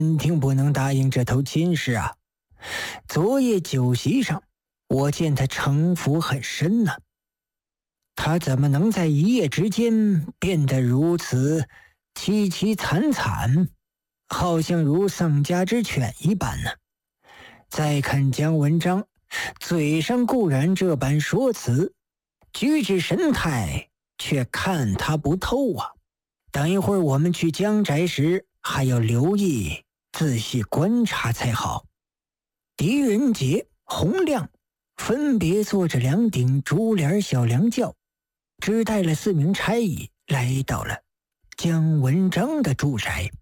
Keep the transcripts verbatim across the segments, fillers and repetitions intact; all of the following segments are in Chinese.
定不能答应这头亲事啊！昨夜酒席上，我见他城府很深呢、啊。他怎么能在一夜之间变得如此凄凄惨惨，好像如丧家之犬一般呢？再看姜文章，嘴上固然这般说辞，举止神态却看他不透啊！等一会儿我们去江宅时，还要留意仔细观察才好。狄仁杰、洪亮分别坐着两顶竹帘小凉轿，只带了四名差役来到了姜文章的住宅。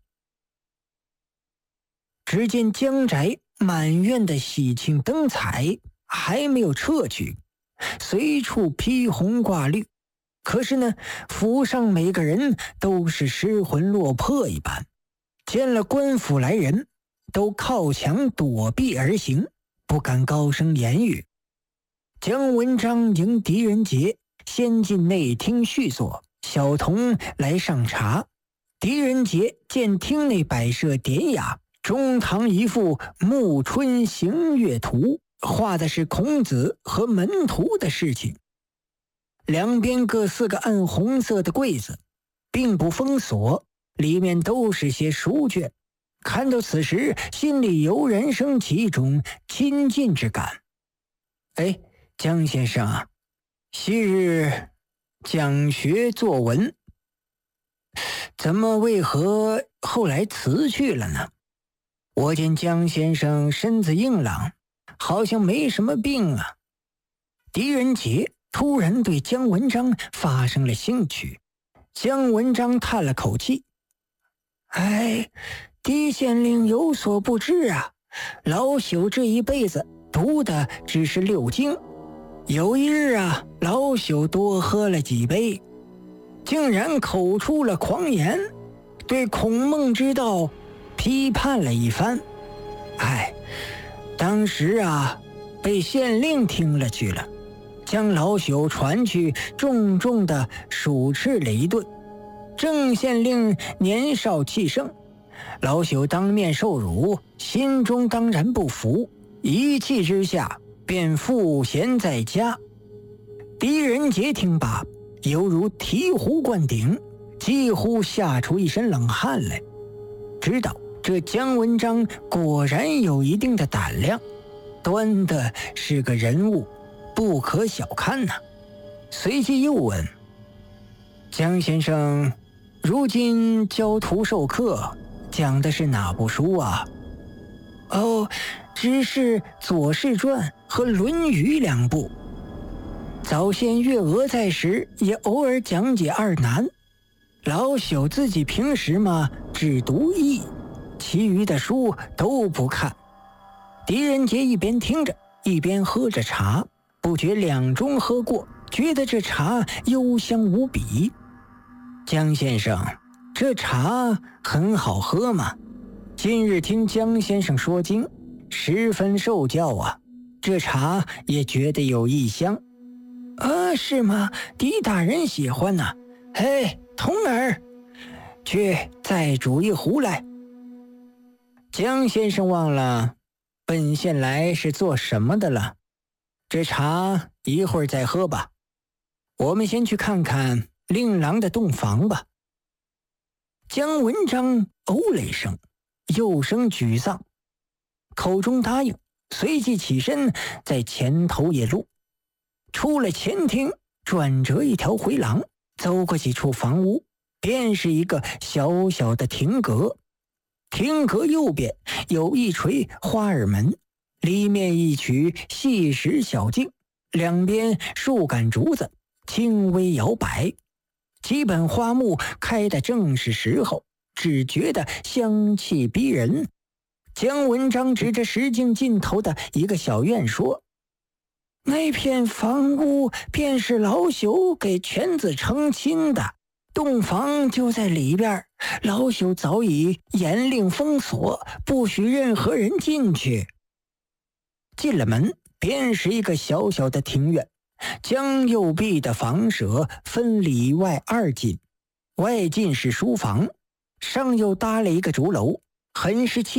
只见江宅满院的喜庆灯彩还没有撤去，随处披红挂绿，可是呢，府上每个人都是失魂落魄一般，见了官府来人，都靠墙躲避而行，不敢高声言语。姜文章迎狄仁杰先进内厅叙坐，小童来上茶。狄仁杰见厅内摆设典雅，中堂一幅《暮春行月图》，画的是孔子和门徒的事情。两边各四个暗红色的柜子，并不封锁，里面都是些书卷。看到此时，心里油然升起一种亲近之感。哎，姜先生啊，昔日讲学作文，怎么为何后来辞去了呢？我见姜先生身子硬朗，好像没什么病啊。狄仁杰突然对姜文章发生了兴趣。姜文章叹了口气：哎，狄县令有所不知啊，老朽这一辈子读的只是六经。有一日啊，老朽多喝了几杯，竟然口出了狂言，对孔孟之道批判了一番。哎，当时啊，被县令听了去了，将老朽传去，重重的数斥了一顿。郑县令年少气盛，老朽当面受辱，心中当然不服，一气之下便赋闲在家。狄仁杰听罢，犹如醍醐灌顶，几乎吓出一身冷汗来，知道这姜文章果然有一定的胆量，端的是个人物，不可小看呐、啊。随即又问：姜先生如今教徒授课，讲的是哪部书啊？哦，只是《左氏传》和《论语》两部。早先月娥在时，也偶尔讲解二南。老朽自己平时嘛，只读易，其余的书都不看。狄仁杰一边听着，一边喝着茶，不觉两盅喝过，觉得这茶幽香无比。姜先生，这茶很好喝嘛？今日听姜先生说经，十分受教啊，这茶也觉得有异香。啊，是吗？狄大人喜欢呐、啊。嘿，童儿，去再煮一壶来。姜先生忘了本县来是做什么的了，这茶一会儿再喝吧。我们先去看看令郎的洞房吧。姜文章哦了一声，又生沮丧，口中答应，随即起身在前头野路。出了前厅，转折一条回廊，走过几处房屋，便是一个小小的亭阁。亭阁右边有一垂花耳门，里面一曲细石小径，两边数杆竹子轻微摇摆，几本花木开得正是时候，只觉得香气逼人。姜文章指着石径尽头的一个小院说：那片房屋便是老朽给犬子成亲的，洞房就在里边，老朽早已严令封锁，不许任何人进去。进了门，便是一个小小的庭院，将右壁的房舍分里外二进，外进是书房，上又搭了一个竹楼， 很是气。